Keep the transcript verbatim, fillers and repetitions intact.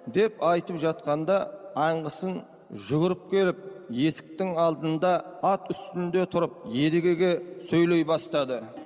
деп айтып жатқанда аңғысын жүгіріп келіп есіктің алдында ат үстінде тұрып едігеге сөйлей бастады.